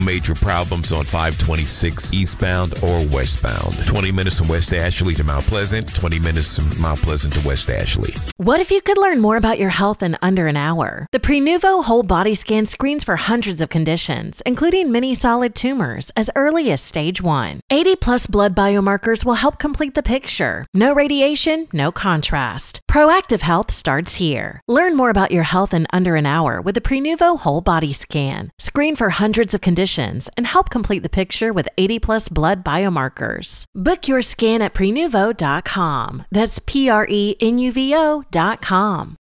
Major problems on 526 eastbound or westbound. 20 minutes from West Ashley to Mount Pleasant, 20 minutes from Mount Pleasant to West Ashley. What if you could learn more about your health in under an hour? The Prenuvo Whole Body Scan screens for hundreds of conditions, including many solid tumors, as early as stage 1. 80-plus blood biomarkers will help complete the picture. No radiation, no contrast. Proactive health starts here. Learn more about your health in under an hour with the Prenuvo Whole Body Scan. Screen for hundreds of conditions and help complete the picture with 80-plus blood biomarkers. Book your scan at Prenuvo.com. That's Prenuvo.com.